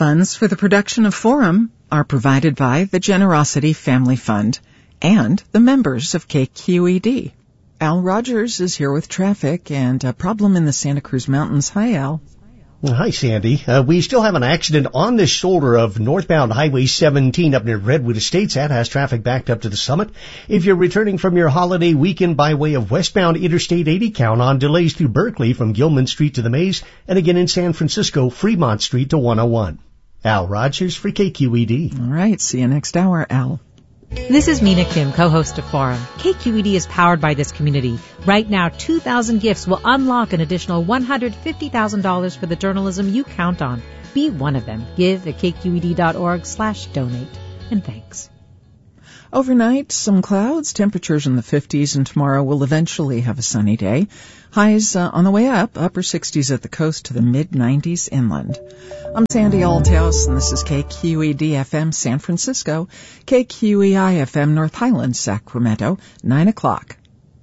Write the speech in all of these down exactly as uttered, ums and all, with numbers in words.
Funds for the production of Forum are provided by the Generosity Family Fund and the members of K Q E D. Al Rogers is here with traffic and a problem in the Santa Cruz Mountains. Hi, Al. Hi, Sandy. Uh, we still have an accident on this shoulder of northbound Highway seventeen up near Redwood Estates. That has traffic backed up to the summit. If you're returning from your holiday weekend by way of westbound Interstate eighty, count on delays through Berkeley from Gilman Street to the Maze, and again in San Francisco, Fremont Street to one oh one. Al Rogers for K Q E D. All right. See you next hour, Al. This is Mina Kim, co-host of Forum. K Q E D is powered by this community. Right now, two thousand gifts will unlock an additional one hundred fifty thousand dollars for the journalism you count on. Be one of them. Give at kqed.org slash donate. And thanks. Overnight, some clouds, temperatures in the fifties, and tomorrow we'll eventually have a sunny day. Highs uh, on the way up, upper sixties at the coast to the mid-nineties inland. I'm Sandy Althouse, and this is K Q E D F M San Francisco, K Q E I F M North Highlands, Sacramento, nine o'clock.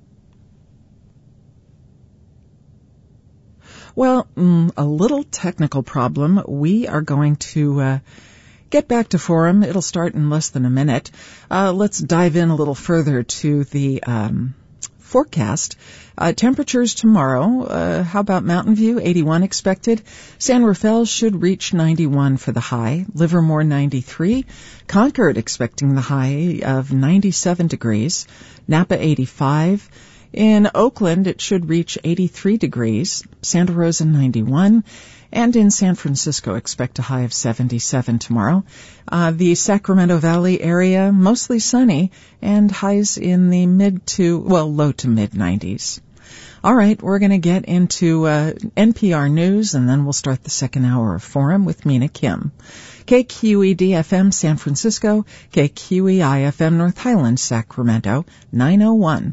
Well, mm, a little technical problem. We are going to uh, get back to Forum. It'll start in less than a minute. Uh, let's dive in a little further to the um, forecast. Uh, temperatures tomorrow, uh, how about Mountain View, eighty-one expected. San Rafael should reach ninety-one for the high. Livermore, ninety-three. Concord expecting the high of ninety-seven degrees. Napa, eighty-five. In Oakland, it should reach eighty-three degrees. Santa Rosa, ninety-one. And in San Francisco, expect a high of seventy-seven tomorrow. Uh, the Sacramento Valley area, mostly sunny, and highs in the mid to, well, low to mid-nineties. All right, we're going to get into uh, N P R News, and then we'll start the second hour of Forum with Mina Kim. K Q E D F M San Francisco, K Q E I F M North Highlands, Sacramento, nine oh one.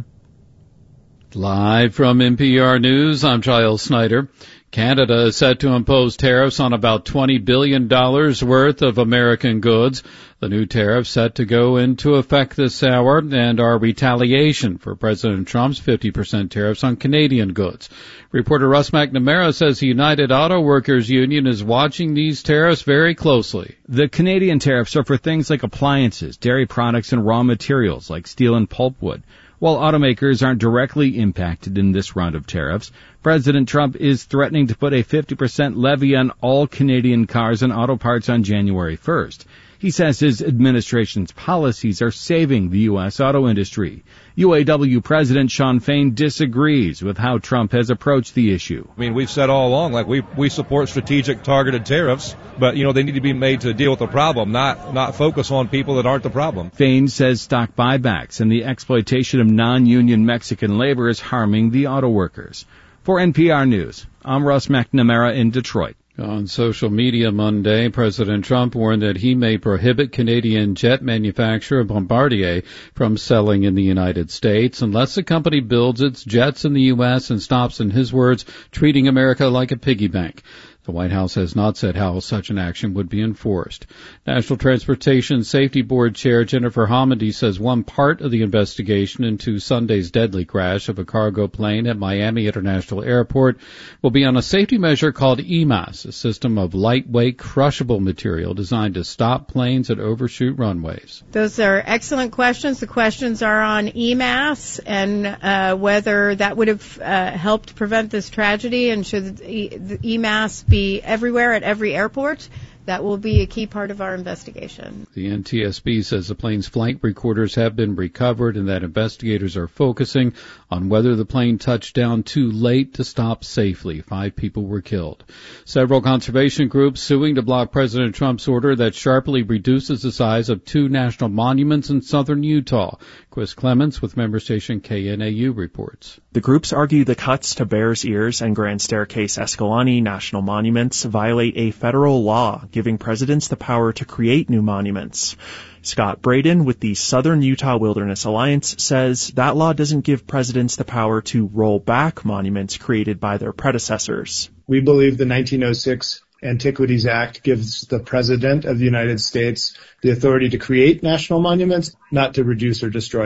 Live from N P R News, I'm Giles Snyder. Canada is set to impose tariffs on about twenty billion dollars worth of American goods. The new tariffs set to go into effect this hour and are retaliation for President Trump's fifty percent tariffs on Canadian goods. Reporter Russ McNamara says the United Auto Workers Union is watching these tariffs very closely. The Canadian tariffs are for things like appliances, dairy products, and raw materials like steel and pulpwood. While automakers aren't directly impacted in this round of tariffs, President Trump is threatening to put a fifty percent levy on all Canadian cars and auto parts on January first. He says his administration's policies are saving the U S auto industry. U A W President Shawn Fain disagrees with how Trump has approached the issue. I mean, we've said all along, like, we we support strategic targeted tariffs, but, you know, they need to be made to deal with the problem, not not focus on people that aren't the problem. Fain says stock buybacks and the exploitation of non-union Mexican labor is harming the auto workers. For N P R News, I'm Russ McNamara in Detroit. On social media Monday, President Trump warned that he may prohibit Canadian jet manufacturer Bombardier from selling in the United States unless the company builds its jets in the U S and stops, in his words, treating America like a piggy bank. The White House has not said how such an action would be enforced. National Transportation Safety Board Chair Jennifer Homendy says one part of the investigation into Sunday's deadly crash of a cargo plane at Miami International Airport will be on a safety measure called E M A S, a system of lightweight, crushable material designed to stop planes that overshoot runways. Those are excellent questions. The questions are on E M A S and uh, whether that would have uh, helped prevent this tragedy, and should the E M A S be be everywhere at every airport. That will be a key part of our investigation. The N T S B says the plane's flight recorders have been recovered and that investigators are focusing on whether the plane touched down too late to stop safely. Five people were killed. Several conservation groups suing to block President Trump's order that sharply reduces the size of two national monuments in southern Utah. Chris Clements with member station K N A U reports. The groups argue the cuts to Bears Ears and Grand Staircase Escalante national monuments violate a federal law giving presidents the power to create new monuments. Scott Braden with the Southern Utah Wilderness Alliance says that law doesn't give presidents the power to roll back monuments created by their predecessors. We believe the nineteen oh six Antiquities Act gives the President of the United States the authority to create national monuments, not to reduce or destroy them.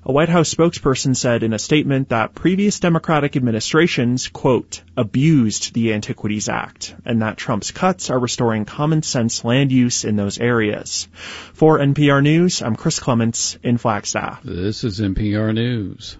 A White House spokesperson said in a statement that previous Democratic administrations, quote, abused the Antiquities Act, and that Trump's cuts are restoring common sense land use in those areas. For N P R News, I'm Chris Clements in Flagstaff. This is N P R News.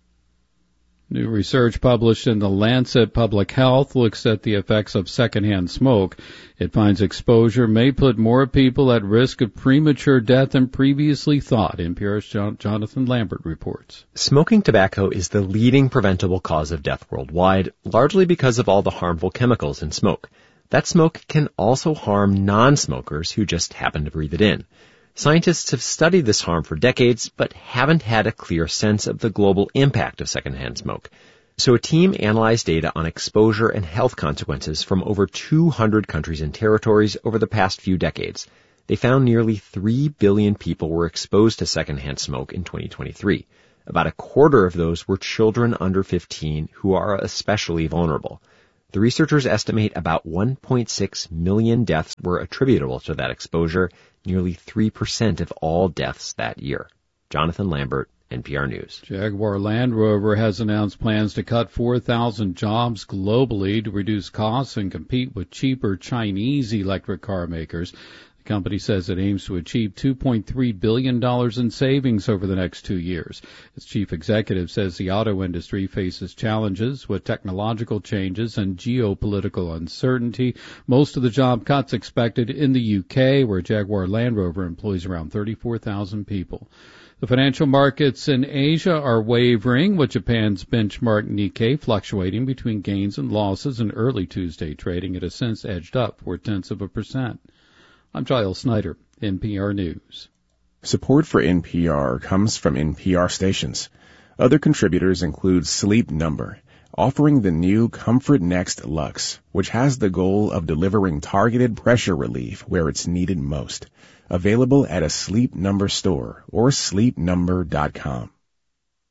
New research published in The Lancet Public Health looks at the effects of secondhand smoke. It finds exposure may put more people at risk of premature death than previously thought. N P R's John- Jonathan Lambert reports. Smoking tobacco is the leading preventable cause of death worldwide, largely because of all the harmful chemicals in smoke. That smoke can also harm non-smokers who just happen to breathe it in. Scientists have studied this harm for decades, but haven't had a clear sense of the global impact of secondhand smoke. So a team analyzed data on exposure and health consequences from over two hundred countries and territories over the past few decades. They found nearly three billion people were exposed to secondhand smoke in twenty twenty-three. About a quarter of those were children under fifteen who are especially vulnerable. The researchers estimate about one point six million deaths were attributable to that exposure, nearly three percent of all deaths that year. Jonathan Lambert, N P R News. Jaguar Land Rover has announced plans to cut four thousand jobs globally to reduce costs and compete with cheaper Chinese electric car makers. The company says it aims to achieve two point three billion dollars in savings over the next two years. Its chief executive says the auto industry faces challenges with technological changes and geopolitical uncertainty. Most of the job cuts expected in the U K, where Jaguar Land Rover employs around thirty-four thousand people. The financial markets in Asia are wavering, with Japan's benchmark Nikkei fluctuating between gains and losses in early Tuesday trading. It has since edged up four-tenths of a percent. I'm Giles Snyder, N P R News. Support for N P R comes from N P R stations. Other contributors include Sleep Number, offering the new Comfort Next Luxe, which has the goal of delivering targeted pressure relief where it's needed most. Available at a Sleep Number store or sleep number dot com.